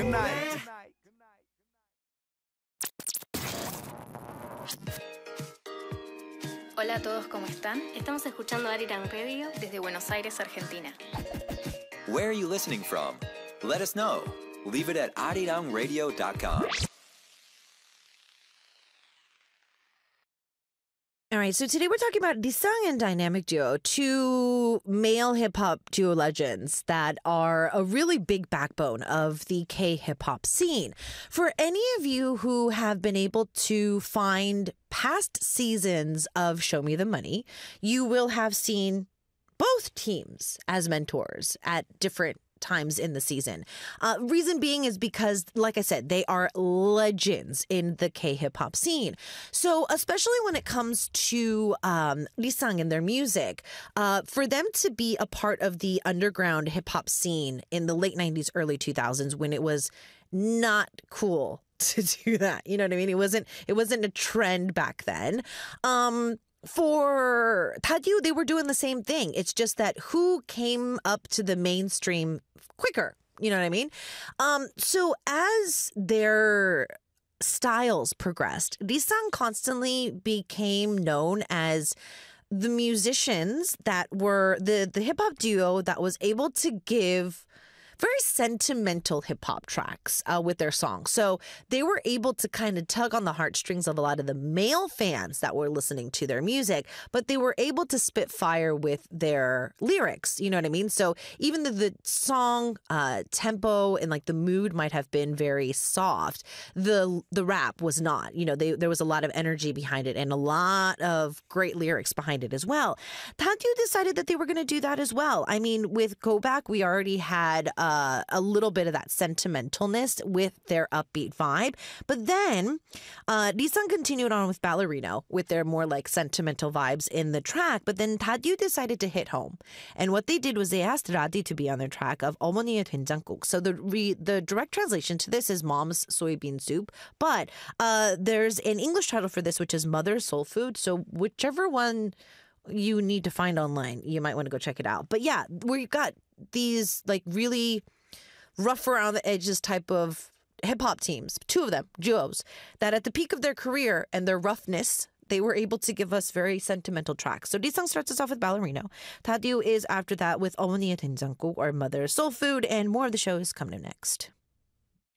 Good night. Hola a todos, ¿cómo están? Estamos escuchando Arirang Radio desde Buenos Aires, Argentina. Where are you listening from? Let us know. Leave it at arirangradio.com. All right, so today we're talking about Lisang and Dynamic Duo, two male hip-hop duo legends that are a really big backbone of the K-hip-hop scene. For any of you who have been able to find past seasons of Show Me the Money, you will have seen both teams as mentors at different times in the season. Reason being is because, like I said, they are legends in the K-hip-hop scene. So especially when it comes to Lisang and their music, for them to be a part of the underground hip-hop scene in the late 90s, early 2000s, when it was not cool to do that, you know what I mean? It wasn't a trend back then. For Tadyu, they were doing the same thing. It's just that who came up to the mainstream quicker, you know what I mean? So as their styles progressed, Lisang constantly became known as the musicians that were the hip-hop duo that was able to give very sentimental hip-hop tracks with their songs. So they were able to kind of tug on the heartstrings of a lot of the male fans that were listening to their music, but they were able to spit fire with their lyrics, you know what I mean? So even though the song tempo and like the mood might have been very soft, the rap was not. You know, there was a lot of energy behind it and a lot of great lyrics behind it as well. Tadyu decided that they were going to do that as well. I mean, with Go Back, we already had a little bit of that sentimentalness with their upbeat vibe. But then Lisang continued on with Ballerino with their more like sentimental vibes in the track. But then Tadyu decided to hit home. And what they did was they asked Radi to be on their track of 어머니의 된장국. So the direct translation to this is Mom's Soybean Soup. But there's an English title for this, which is Mother's Soul Food. So whichever one you need to find online, you might want to go check it out. But yeah, we've got these like really rough around the edges type of hip-hop teams, two of them, duos, that at the peak of their career and their roughness, they were able to give us very sentimental tracks. So Lisang starts us off with Ballerino. Tadyu is after that with 어머니의 된장국, or Mother's Soul Food, and more of the show is coming up next.